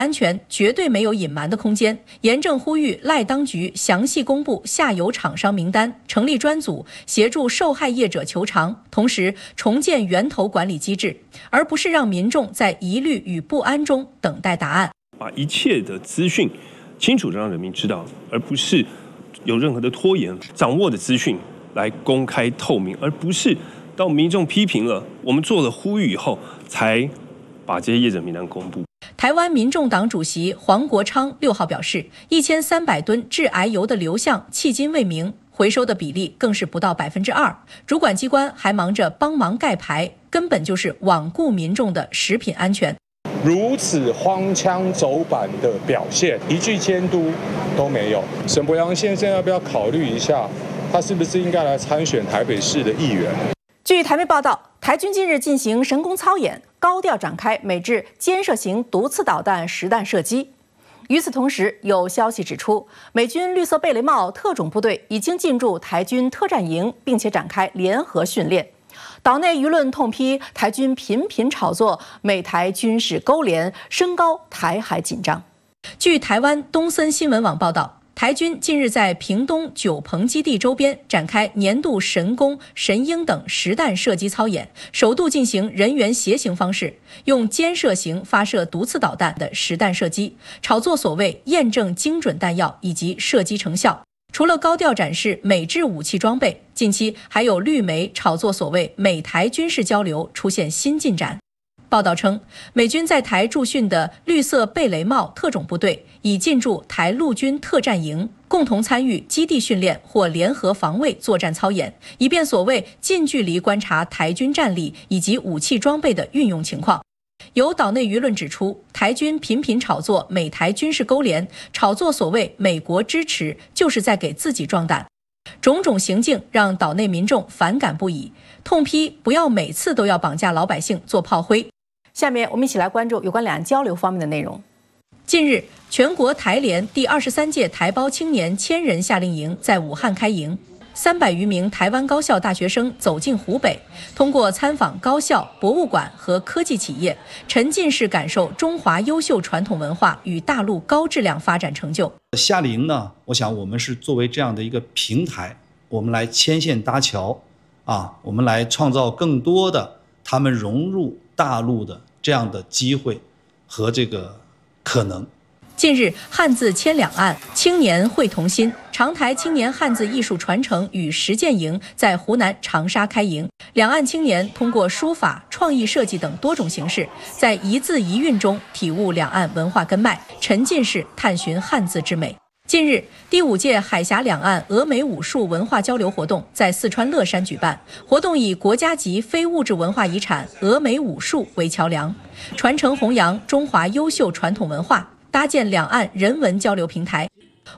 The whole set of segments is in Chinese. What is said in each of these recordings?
安全绝对没有隐瞒的空间，严正呼吁赖当局详细公布下游厂商名单，成立专组协助受害业者求偿，同时重建源头管理机制，而不是让民众在疑虑与不安中等待答案。 把一切的资讯清楚地让人民知道，而不是有任何的拖延，掌握的资讯来公开透明，而不是到民众批评了，我们做了呼吁以后才把这些业者名单公布。 台湾民众党主席黄国昌6号表示，1300吨致癌油的流向迄今未明，回收的比例更是不到2%，主管机关还忙着帮忙盖牌，根本就是罔顾民众的食品安全。 如此荒腔走板的表现，一句监督都没有。沈伯洋先生要不要考虑一下，他是不是应该来参选台北市的议员？ 据台媒报道，台军近日进行神功操演，高调展开美制肩射型毒刺导弹实弹射击。与此同时，有消息指出，美军绿色贝雷帽特种部队已经进驻台军特战营，并且展开联合训练。岛内舆论痛批台军频频炒作美台军事勾连，升高台海紧张。据台湾东森新闻网报道，台军近日在屏东九鹏基地周边展开年度神功、神鹰等实弹射击操演，首度进行人员携行方式，用肩射型发射毒刺导弹的实弹射击，炒作所谓验证精准弹药以及射击成效。除了高调展示美制武器装备，近期还有绿媒炒作所谓美台军事交流出现新进展。报道称，美军在台驻训的绿色贝雷帽特种部队已进驻台陆军特战营，共同参与基地训练或联合防卫作战操演，以便所谓近距离观察台军战力以及武器装备的运用情况。有岛内舆论指出，台军频频炒作美台军事勾连，炒作所谓美国支持，就是在给自己壮胆。种种行径让岛内民众反感不已，痛批不要每次都要绑架老百姓做炮灰。下面我们一起来关注有关两岸交流方面的内容。近日，全国台联第23届台胞青年1000人夏令营在武汉开营，300余名台湾高校大学生走进湖北，通过参访高校、博物馆和科技企业，沉浸式感受中华优秀传统文化与大陆高质量发展成就。 夏令营呢，我想我们是作为这样的一个平台，我们来牵线搭桥我们来创造更多的他们融入大陆的这样的机会和这个可能。 近日，汉字牵两岸，青年会同心。长台青年汉字艺术传承与实践营在湖南长沙开营，两岸青年通过书法、创意设计等多种形式，在一字一韵中体悟两岸文化根脉，沉浸式探寻汉字之美。近日，第5届海峡两岸峨眉武术文化交流活动在四川乐山举办。活动以国家级非物质文化遗产峨眉武术为桥梁，传承弘扬中华优秀传统文化，搭建两岸人文交流平台。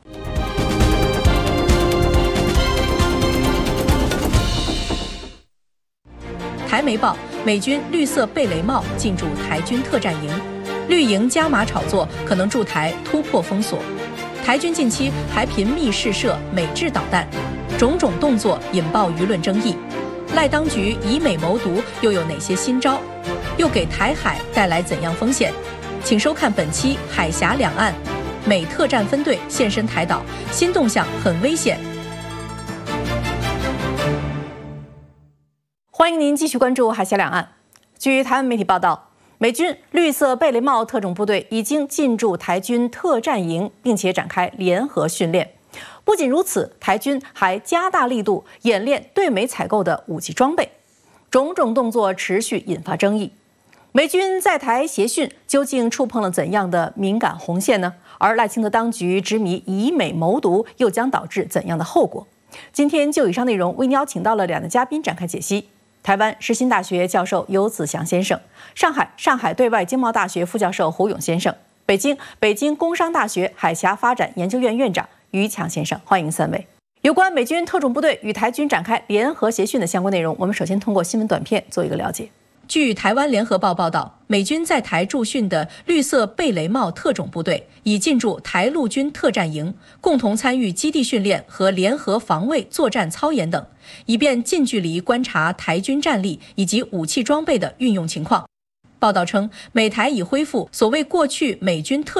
台媒报，美军绿色贝雷帽进驻台军特战营，绿营加码炒作可能驻台突破封锁。台军近期还频密试射美制导弹，种种动作引爆舆论争议。赖当局以美谋独又有哪些新招？又给台海带来怎样风险？请收看本期海峡两岸，美特战分队现身台岛，新动向很危险。欢迎您继续关注海峡两岸。据台湾媒体报道，美军绿色贝雷帽特种部队已经进驻台军特战营，并且展开联合训练。不仅如此，台军还加大力度演练对美采购的武器装备，种种动作持续引发争议。美军在台协训究竟触碰了怎样的敏感红线呢？而赖清德当局执迷以美谋独，又将导致怎样的后果？今天就以上内容为您邀请到了两位嘉宾展开解析。台湾世新大学教授游子祥先生，上海对外经贸大学副教授胡勇先生，北京工商大学海峡发展研究院院长于强先生，欢迎三位。有关美军特种部队与台军展开联合协训的相关内容，我们首先通过新闻短片做一个了解。据台湾联合报报道，美军在台驻训的绿色贝雷帽特种部队已进驻台陆军特战营，共同参与基地训练和联合防卫作战操演等，以便近距离观察台军战力以及武器装备的运用情况。报道称，美台已恢复所谓过去美军特